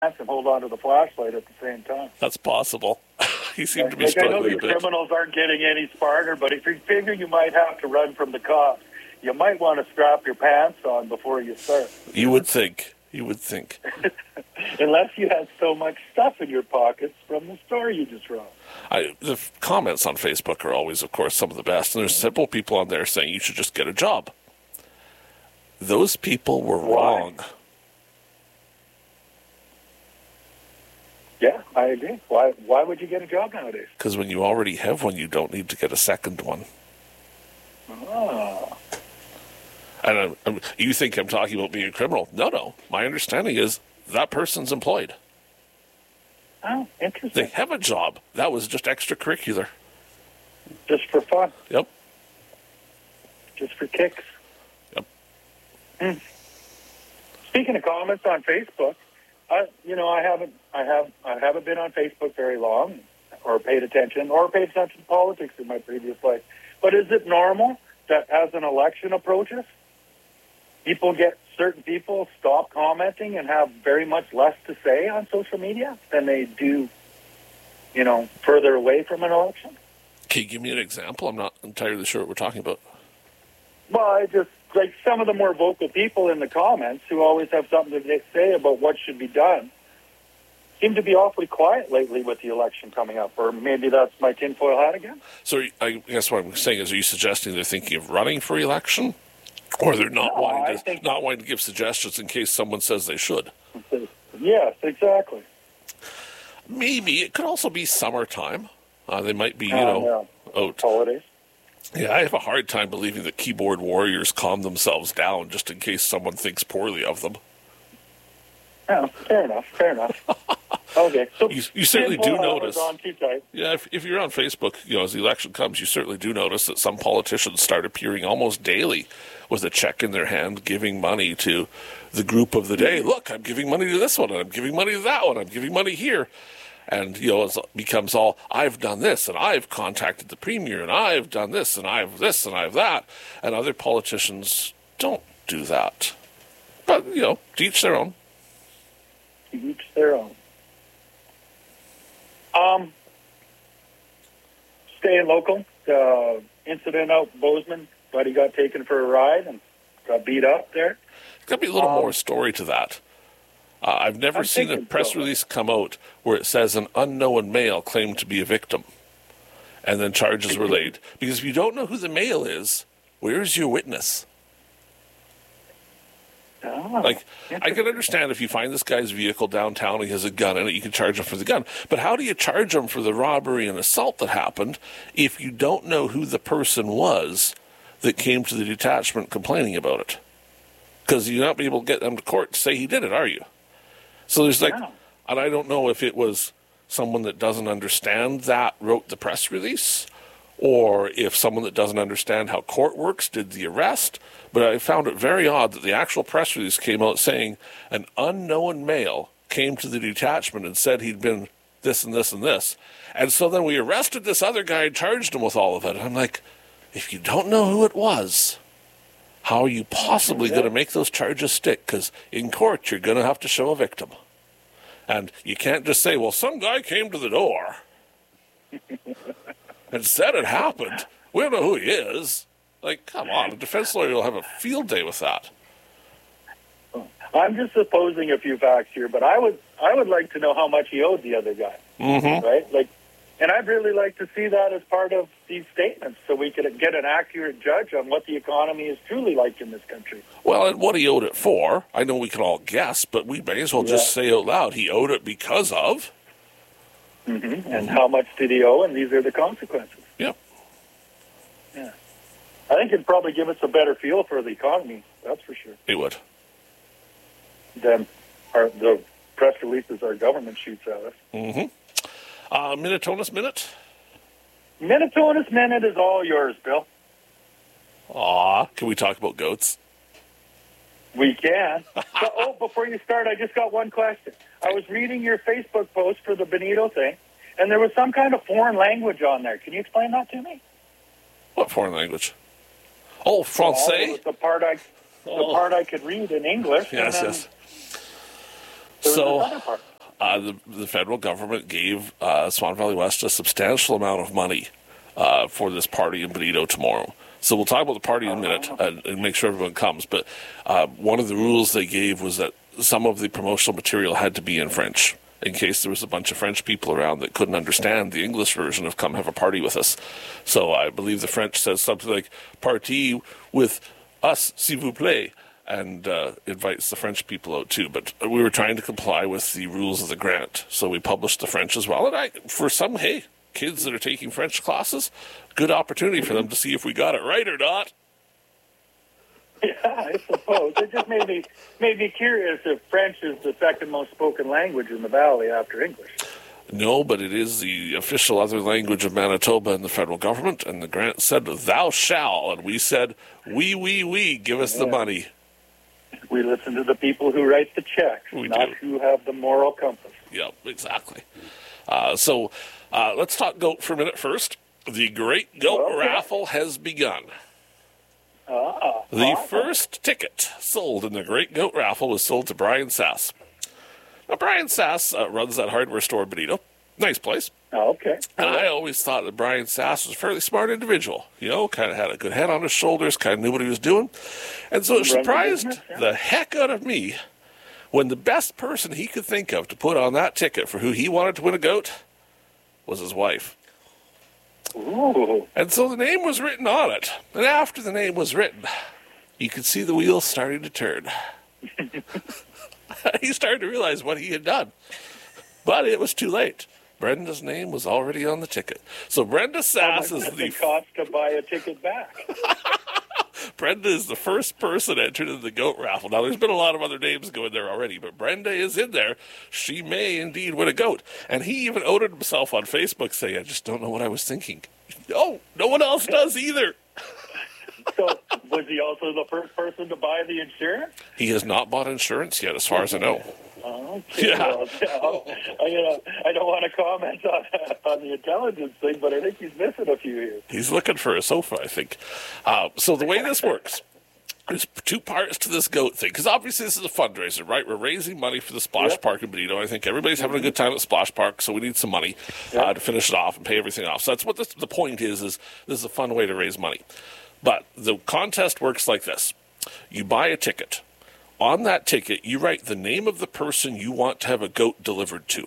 and hold on to the flashlight at the same time. That's possible. He seemed to be I know struggling the a bit. criminals aren't getting any smarter, but if you figure you might have to run from the cops, you might want to strap your pants on before you start. You would think. You would think. Unless you have so much stuff in your pockets from the store you just robbed. The comments on Facebook are always, of course, some of the best. And there's several people on there saying you should just get a job. Those people were wrong. Yeah, I agree. Why would you get a job nowadays? Because when you already have one, you don't need to get a second one. Oh. And you think I'm talking about being a criminal? No. My understanding is that person's employed. Oh, interesting. They have a job. That was just extracurricular. Just for fun. Yep. Just for kicks. Yep. Speaking of comments on Facebook, I haven't been on Facebook very long, or paid attention to politics in my previous life. But is it normal that as an election approaches, certain people stop commenting and have very much less to say on social media than they do, further away from an election? Can you give me an example? I'm not entirely sure what we're talking about. Well, I just, like some of the more vocal people in the comments who always have something to say about what should be done seem to be awfully quiet lately with the election coming up, or maybe that's my tinfoil hat again. So I guess what I'm saying is, are you suggesting they're thinking of running for election, or they're not wanting to give suggestions in case someone says they should? Yes, exactly. Maybe it could also be summertime. They might be, out. Holidays. Yeah, I have a hard time believing that keyboard warriors calm themselves down just in case someone thinks poorly of them. Yeah, fair enough. Okay. So you certainly do notice. On too tight. Yeah, if you're on Facebook, as the election comes, you certainly do notice that some politicians start appearing almost daily with a check in their hand, giving money to the group of the day. Look, I'm giving money to this one, and I'm giving money to that one, I'm giving money here. And, it becomes all, I've done this, and I've contacted the premier, and I've done this, and I've this, and I've that. And other politicians don't do that. But, to each their own. To each their own. Staying local, incident out Bozeman, buddy got taken for a ride and got beat up there. There's got to be a little more story to that. I've never seen a press release come out where it says an unknown male claimed to be a victim, and then charges were laid. Because if you don't know who the male is, where's your witness? I can understand if you find this guy's vehicle downtown and he has a gun in it, you can charge him for the gun. But how do you charge him for the robbery and assault that happened if you don't know who the person was that came to the detachment complaining about it? Because you're not be able to get them to court to say he did it, are you? So there's and I don't know if it was someone that doesn't understand that wrote the press release, or if someone that doesn't understand how court works did the arrest. But I found it very odd that the actual press release came out saying an unknown male came to the detachment and said he'd been this and this and this. And so then we arrested this other guy and charged him with all of it. And I'm like, if you don't know who it was, how are you possibly going to make those charges stick? Because in court, you're going to have to show a victim. And you can't just say, well, some guy came to the door and said it happened. We don't know who he is. Like, come on, a defense lawyer will have a field day with that. I'm just supposing a few facts here, but I would like to know how much he owed the other guy, right? And I'd really like to see that as part of these statements so we could get an accurate judge on what the economy is truly like in this country. Well, and what he owed it for, I know we can all guess, but we may as well just say out loud, he owed it because of. And how much did he owe, and these are the consequences. Yep. Yeah. I think it'd probably give us a better feel for the economy, that's for sure. It would. Than the press releases our government shoots at us. Minnetonus Minute? Minnetonus Minute is all yours, Bill. Aw, can we talk about goats? We can. Before you start, I just got one question. I was reading your Facebook post for the Benito thing, and there was some kind of foreign language on there. Can you explain that to me? What foreign language? Oh, Francais? The part I could read in English. Yes, yes. So the federal government gave Swan Valley West a substantial amount of money for this party in Bonito tomorrow. So we'll talk about the party in a minute and make sure everyone comes. But one of the rules they gave was that some of the promotional material had to be in French, in case there was a bunch of French people around that couldn't understand the English version of "come have a party with us." So I believe the French says something like "party with us, s'il vous plaît," and invites the French people out too. But we were trying to comply with the rules of the grant, so we published the French as well. And for some kids that are taking French classes, good opportunity for them to see if we got it right or not. Yeah, I suppose. It just made me curious if French is the second most spoken language in the Valley after English. No, but it is the official other language of Manitoba and the federal government, and the grant said, "Thou shall," and we said, we, give us the money. We listen to the people who write the checks, not who have the moral compass. Yep, exactly. So let's talk goat for a minute first. The Great Goat Raffle has begun. The first ticket sold in the Great Goat Raffle was sold to Brian Sass. Now, Brian Sass runs that hardware store in Bonito. Nice place. Okay. And I always thought that Brian Sass was a fairly smart individual. You know, kind of had a good head on his shoulders, kind of knew what he was doing. And so it surprised the heck out of me when the best person he could think of to put on that ticket for who he wanted to win a goat was his wife. Ooh. And so the name was written on it. And after the name was written, you could see the wheels starting to turn. He started to realize what he had done. But it was too late. Brenda's name was already on the ticket. So Brenda Sass is the cost to buy a ticket back. Brenda is the first person entered in the goat raffle. Now, there's been a lot of other names going there already, but Brenda is in there. She may indeed win a goat. And he even outed himself on Facebook saying, "I just don't know what I was thinking." No one else does either. So, was he also the first person to buy the insurance? He has not bought insurance yet, as far as I know. Okay. Yeah. Well, I don't want to comment on the intelligence thing, but I think he's missing a few here. He's looking for a sofa, I think. So the way this works, there's two parts to this goat thing, because obviously this is a fundraiser, right? We're raising money for the Splash Park in Bonito. I think everybody's having a good time at Splash Park, so we need some money to finish it off and pay everything off. So that's what the point is this is a fun way to raise money. But the contest works like this. You buy a ticket. On that ticket, you write the name of the person you want to have a goat delivered to.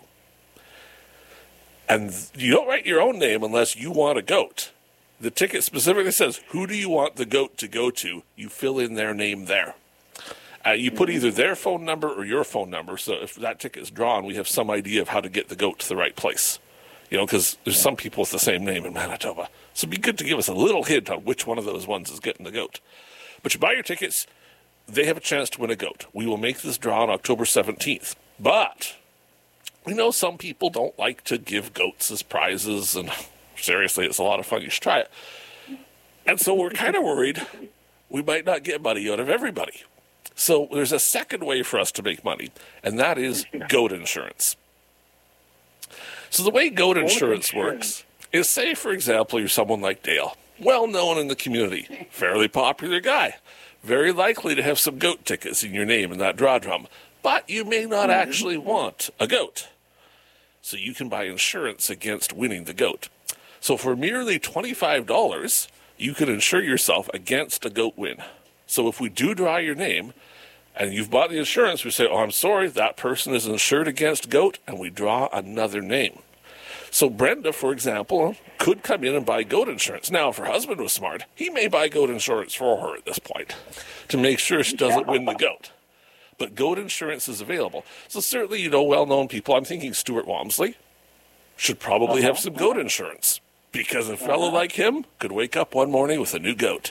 And you don't write your own name unless you want a goat. The ticket specifically says, who do you want the goat to go to? You fill in their name there. You put either their phone number or your phone number, so if that ticket is drawn, we have some idea of how to get the goat to the right place. You know, because there's some people with the same name in Manitoba. So it'd be good to give us a little hint on which one of those ones is getting the goat. But you buy your tickets, they have a chance to win a goat. We will make this draw on October 17th. But we know some people don't like to give goats as prizes, and seriously, it's a lot of fun. You should try it. And so we're kind of worried we might not get money out of everybody. So there's a second way for us to make money, and that is goat insurance. So the way goat insurance works is, say, for example, you're someone like Dale, well known in the community, fairly popular guy, very likely to have some goat tickets in your name in that draw drum, but you may not actually want a goat. So you can buy insurance against winning the goat. So for merely $25, you can insure yourself against a goat win. So if we do draw your name, and you've bought the insurance, we say, oh, I'm sorry, that person is insured against goat, and we draw another name. So Brenda, for example, could come in and buy goat insurance. Now, if her husband was smart, he may buy goat insurance for her at this point to make sure she doesn't win the goat. But goat insurance is available. So certainly, you know, well-known people, I'm thinking Stuart Walmsley, should probably have some goat insurance, because a fellow like him could wake up one morning with a new goat.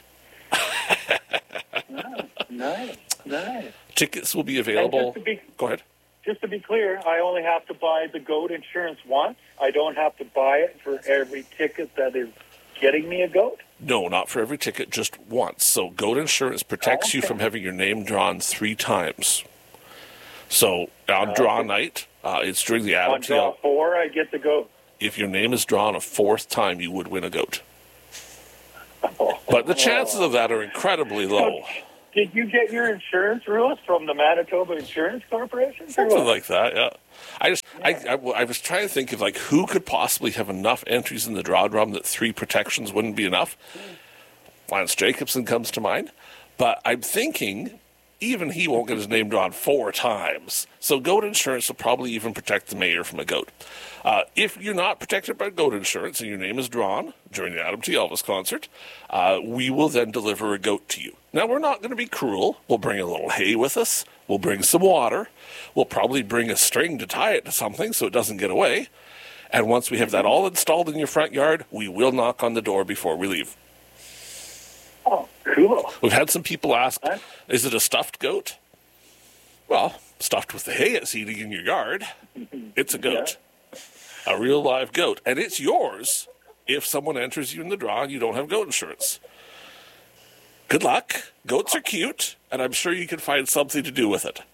Nice. Tickets will be available. Go ahead. Just to be clear, I only have to buy the goat insurance once. I don't have to buy it for every ticket that is getting me a goat? No, not for every ticket, just once. So goat insurance protects you from having your name drawn 3 times. So on draw night, it's during the Adam On draw 4, I get the goat. If your name is drawn a 4th time, you would win a goat. But the chances of that are incredibly low. Did you get your insurance rules from the Manitoba Insurance Corporation? Something like that, yeah. I was trying to think of like who could possibly have enough entries in the draw drum that 3 protections wouldn't be enough. Lance Jacobson comes to mind, but I'm thinking even he won't get his name drawn 4 times. So goat insurance will probably even protect the mayor from a goat. If you're not protected by goat insurance and your name is drawn during the Adam T. Elvis concert, we will then deliver a goat to you. Now, we're not going to be cruel. We'll bring a little hay with us. We'll bring some water. We'll probably bring a string to tie it to something so it doesn't get away. And once we have that all installed in your front yard, we will knock on the door before we leave. Oh, cool. We've had some people ask, is it a stuffed goat? Well, stuffed with the hay it's eating in your yard, it's a goat. Yeah. A real live goat. And it's yours if someone enters you in the draw and you don't have goat insurance. Good luck. Goats are cute, and I'm sure you can find something to do with it.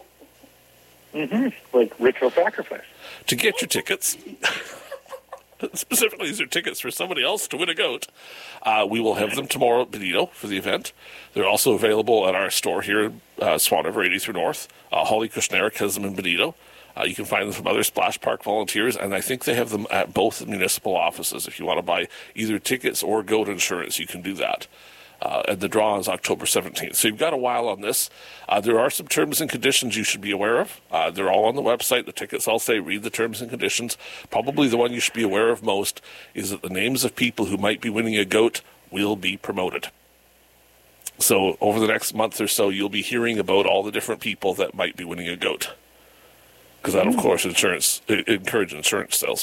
Like ritual sacrifice. To get your tickets, specifically these are tickets for somebody else to win a goat, we will have them tomorrow at Benito for the event. They're also available at our store here in Swan River 83 North. Holly Kushnerek has them in Benito. You can find them from other Splash Park volunteers, and I think they have them at both municipal offices. If you want to buy either tickets or goat insurance, you can do that. And the draw is October 17th. So you've got a while on this. There are some terms and conditions you should be aware of. They're all on the website. The tickets all say read the terms and conditions. Probably the one you should be aware of most is that the names of people who might be winning a goat will be promoted. So over the next month or so, you'll be hearing about all the different people that might be winning a goat. Because that, of course, encourage insurance sales.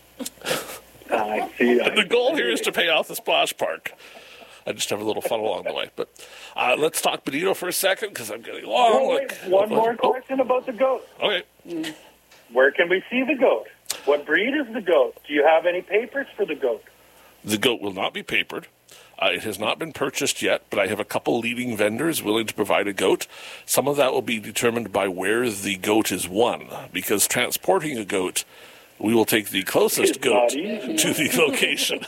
I see. And the goal here is to pay off the Splash Park. I just have a little fun along the way. But let's talk Benito for a second, because I'm getting long. One more question about the goat. Okay. Where can we see the goat? What breed is the goat? Do you have any papers for the goat? The goat will not be papered. It has not been purchased yet, but I have a couple leading vendors willing to provide a goat. Some of that will be determined by where the goat is won, because transporting a goat, we will take the closest goat to the location.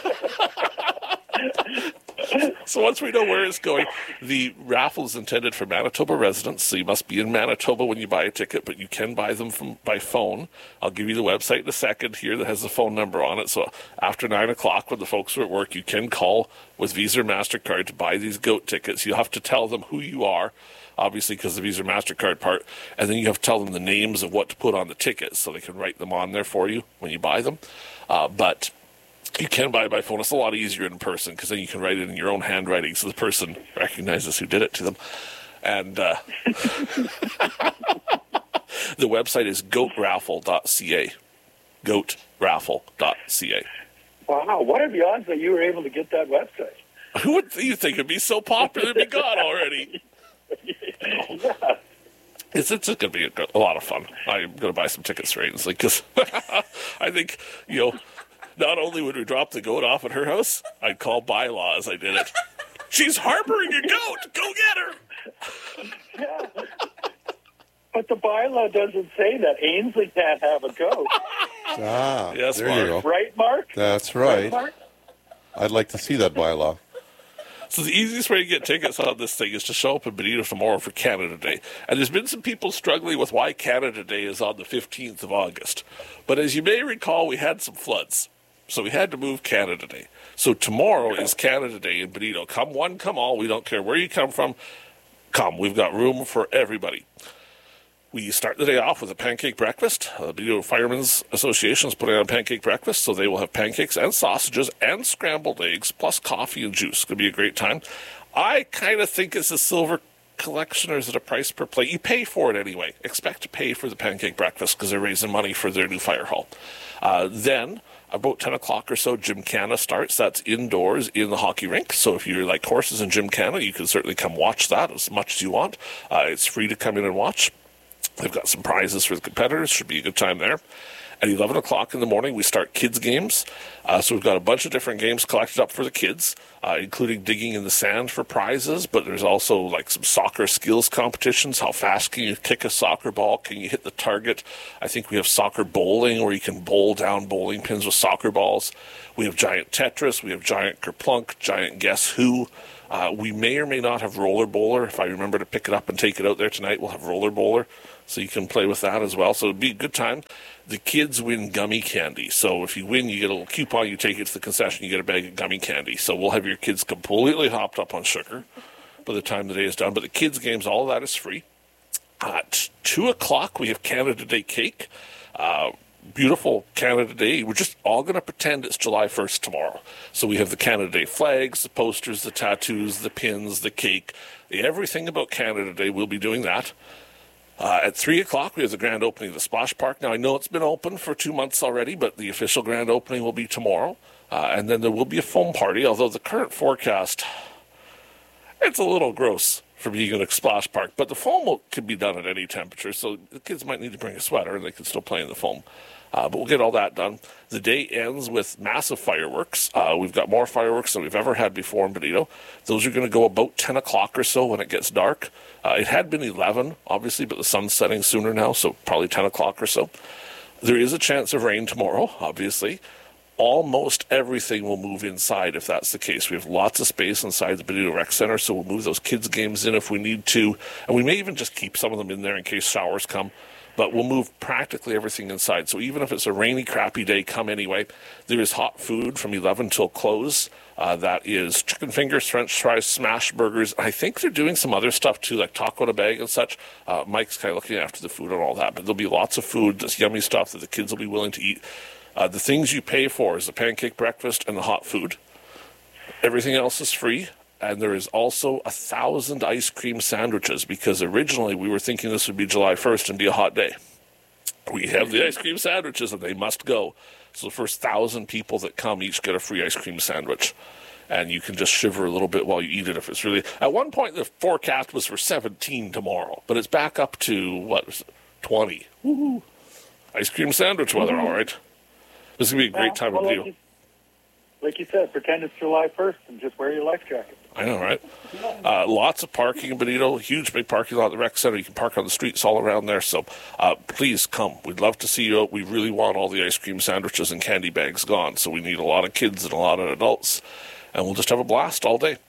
So once we know where it's going, the raffle is intended for Manitoba residents, so you must be in Manitoba when you buy a ticket, but you can buy them by phone. I'll give you the website in a second here that has the phone number on it, so after 9 o'clock when the folks are at work, you can call with Visa or MasterCard to buy these goat tickets. You'll have to tell them who you are, obviously because of the Visa or MasterCard part, and then you have to tell them the names of what to put on the tickets so they can write them on there for you when you buy them. But you can buy it by phone. It's a lot easier in person because then you can write it in your own handwriting so the person recognizes who did it to them. And the website is goatraffle.ca. Goatraffle.ca. Wow, what are the odds that you were able to get that website? Who would you think it'd be so popular it'd be gone already? Yeah. It's going to be a lot of fun. I'm going to buy some tickets for Ainsley because I think, not only would we drop the goat off at her house, I'd call bylaw as I did it. She's harboring a goat! Go get her! Yeah. But the bylaw doesn't say that Ainsley can't have a goat. Yes, there Mark. you go. Right, Mark? That's right. Mark? I'd like to see that bylaw. So the easiest way to get tickets on this thing is to show up in Benito tomorrow for Canada Day. And there's been some people struggling with why Canada Day is on the 15th of August. But as you may recall, we had some floods. So we had to move Canada Day. So tomorrow is Canada Day in Benito. Come one, come all. We don't care where you come from. Come. We've got room for everybody. We start the day off with a pancake breakfast. The Benito Firemen's Association is putting on pancake breakfast, so they will have pancakes and sausages and scrambled eggs, plus coffee and juice. It's going to be a great time. I kind of think it's a silver collection, or is it a price per plate? You pay for it anyway. Expect to pay for the pancake breakfast because they're raising money for their new fire hall. Then, about 10 o'clock or so, Gymkhana starts. That's indoors in the hockey rink. So if you like horses in Gymkhana, you can certainly come watch that as much as you want. It's free to come in and watch. They've got some prizes for the competitors. Should be a good time there. At 11 o'clock in the morning, we start kids' games. So we've got a bunch of different games collected up for the kids, including digging in the sand for prizes. But there's also like some soccer skills competitions. How fast can you kick a soccer ball? Can you hit the target? I think we have soccer bowling, where you can bowl down bowling pins with soccer balls. We have giant Tetris. We have giant Kerplunk, giant Guess Who. We may or may not have roller bowler. If I remember to pick it up and take it out there tonight, we'll have roller bowler, so you can play with that as well. So it'd be a good time. The kids win gummy candy. So if you win, you get a little coupon. You take it to the concession, you get a bag of gummy candy. So we'll have your kids completely hopped up on sugar by the time the day is done. But the kids' games, all of that is free. At 2 o'clock, we have Canada Day cake. Beautiful Canada Day. We're just all going to pretend it's July 1st tomorrow. So we have the Canada Day flags, the posters, the tattoos, the pins, the cake, everything about Canada Day. We'll be doing that. At 3 o'clock, we have the grand opening of the Splash Park. Now, I know it's been open for 2 months already, but the official grand opening will be tomorrow. And then there will be a foam party, although the current forecast, it's a little gross for being in a splash park. But the foam could be done at any temperature, so the kids might need to bring a sweater, and they can still play in the foam. But we'll get all that done. The day ends with massive fireworks. We've got more fireworks than we've ever had before in Bonito. Those are going to go about 10 o'clock or so when it gets dark. It had been 11, obviously, but the sun's setting sooner now, so probably 10 o'clock or so. There is a chance of rain tomorrow, obviously. Almost everything will move inside if that's the case. We have lots of space inside the Bonito Rec Center, so we'll move those kids' games in if we need to. And we may even just keep some of them in there in case showers come. But we'll move practically everything inside. So even if it's a rainy, crappy day, come anyway. There is hot food from 11 till close. That is chicken fingers, French fries, smash burgers. I think they're doing some other stuff too, like taco in a bag and such. Mike's kind of looking after the food and all that. But there'll be lots of food, this yummy stuff that the kids will be willing to eat. The things you pay for is the pancake breakfast and the hot food. Everything else is free. And there is also 1,000 ice cream sandwiches, because originally we were thinking this would be July 1st and be a hot day. We have the ice cream sandwiches, and they must go. So the first 1,000 people that come each get a free ice cream sandwich. And you can just shiver a little bit while you eat it if it's really... At one point, the forecast was for 17 tomorrow, but it's back up to, 20. Woo-hoo. Ice cream sandwich weather, all right. This is going to be a great time of view. Like you said, pretend it's July 1st and just wear your life jacket. I know, right? Lots of parking in Bonito, huge big parking lot at the rec center. You can park on the streets all around there. So please come. We'd love to see you out. We really want all the ice cream sandwiches and candy bags gone. So we need a lot of kids and a lot of adults. And we'll just have a blast all day.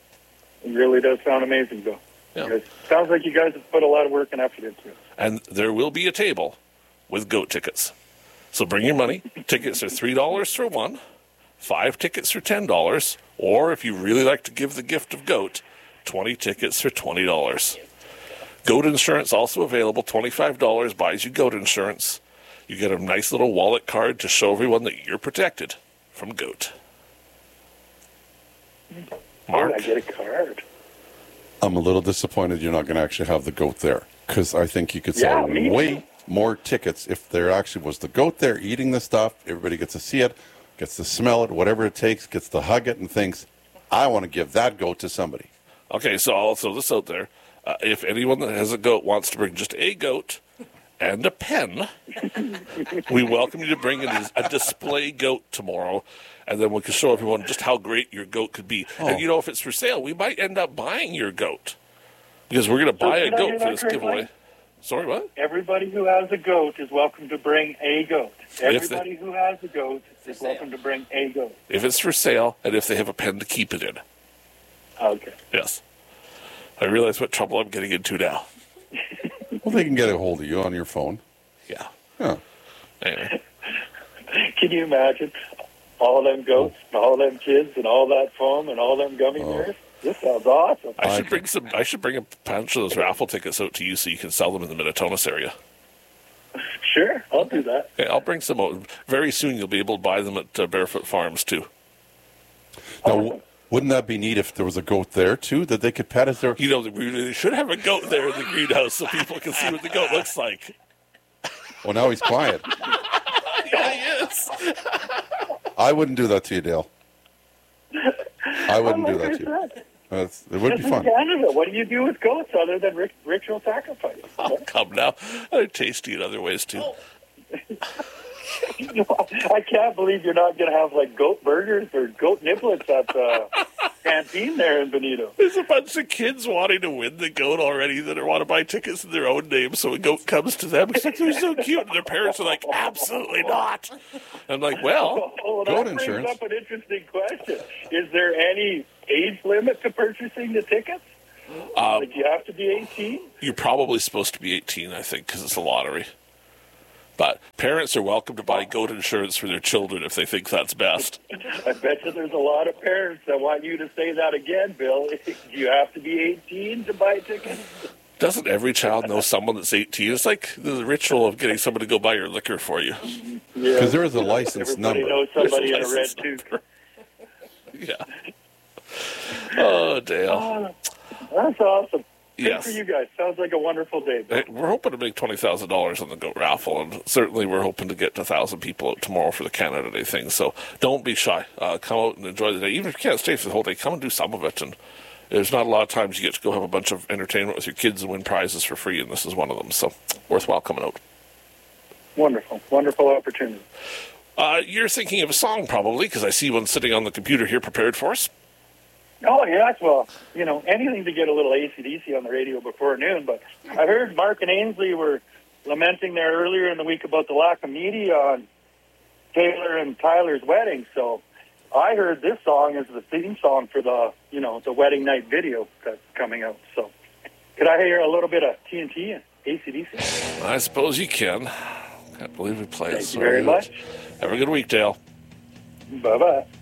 It really does sound amazing, though. Yeah. It sounds like you guys have put a lot of work and effort into it. And there will be a table with goat tickets. So bring your money. Tickets are $3 for one. 5 tickets for $10, or if you really like to give the gift of goat, 20 tickets for $20. Goat insurance also available, $25 buys you goat insurance. You get a nice little wallet card to show everyone that you're protected from goat. Mark? I get a card. I'm a little disappointed you're not going to actually have the goat there, because I think you could sell way more tickets if there actually was the goat there eating the stuff. Everybody gets to see it, gets to smell it, whatever it takes, gets to hug it and thinks, I want to give that goat to somebody. Okay, so I'll throw this out there. If anyone that has a goat wants to bring just a goat and a pen, we welcome you to bring in a display goat tomorrow, and then we can show everyone just how great your goat could be. Oh. And, if it's for sale, we might end up buying your goat, because we're going to buy a goat for this giveaway. Sorry, what? Everybody who has a goat is welcome to bring a goat. Everybody who has a goat is welcome to bring a goat. If it's for sale, and if they have a pen to keep it in. Okay. Yes. I realize what trouble I'm getting into now. Well, they can get a hold of you on your phone. Yeah. Huh. Anyway. Can you imagine all them goats, and all them kids, and all that foam, and all them gummy bears? This sounds awesome. I should bring a bunch of those raffle tickets out to you so you can sell them in the Minnetonka area. Sure, I'll do that. Yeah, I'll bring some out. Very soon you'll be able to buy them at Barefoot Farms too. Now, wouldn't that be neat if there was a goat there too, that they could pet as their... They should have a goat there in the greenhouse so people can see what the goat looks like. Well, now he's quiet. Yeah, he is. I wouldn't do that to you, Dale. I wouldn't do that to you. It would be fun. In Canada, what do you do with goats other than ritual sacrifice? Oh, come now. They're tasty in other ways, too. I can't believe you're not going to have, goat burgers or goat niblets at the canteen there in Bonito. There's a bunch of kids wanting to win the goat already that want to buy tickets in their own name, so a goat comes to them. It's like, they're so cute. And their parents are like, absolutely not. I'm like, well, goat insurance. Brings up an interesting question. Is there any age limit to purchasing the tickets? Like you have to be 18? You're probably supposed to be 18, I think, because it's a lottery. But parents are welcome to buy goat insurance for their children if they think that's best. I bet you there's a lot of parents that want you to say that again, Bill. Do you have to be 18 to buy tickets? Doesn't every child know someone that's 18? It's like the ritual of getting someone to go buy your liquor for you. Because there is a license Everybody number. knows somebody in a red tooth. Yeah. Oh, Dale. That's awesome. Good Yes. for you guys. Sounds like a wonderful day, Bill. Hey, we're hoping to make $20,000 on the goat raffle, and certainly we're hoping to get 1,000 people out tomorrow for the Canada Day thing. So don't be shy. Come out and enjoy the day. Even if you can't stay for the whole day, come and do some of it. And there's not a lot of times you get to go have a bunch of entertainment with your kids and win prizes for free, and this is one of them. So worthwhile coming out. Wonderful. Wonderful opportunity. You're thinking of a song probably, because I see one sitting on the computer here prepared for us. Oh, yes. Well, anything to get a little AC/DC on the radio before noon. But I heard Mark and Ainsley were lamenting there earlier in the week about the lack of media on Taylor and Tyler's wedding. So I heard this song is the theme song for the wedding night video that's coming out. So could I hear a little bit of TNT and AC/DC? I suppose you can. Can't believe we play it. Thank you very much. Have a good week, Dale. Bye-bye.